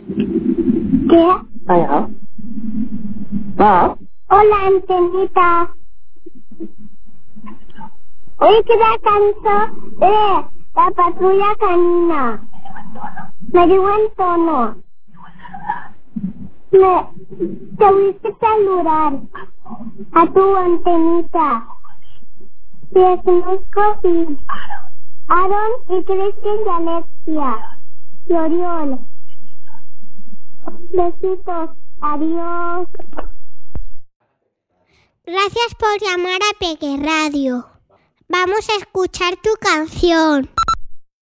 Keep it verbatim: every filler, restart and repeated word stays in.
¿Qué? Hola. ¿Va? Hola, Antenita. Oye, ¿qué la canción de La Patrulla Canina? Me dio en tono. Me... Te voy a saludar a tu Antenita. Te conozco y... Aaron y Cristian y Alexia. Y Oriol. Besitos. Adiós. Gracias por llamar a Peque Radio. Vamos a escuchar tu canción.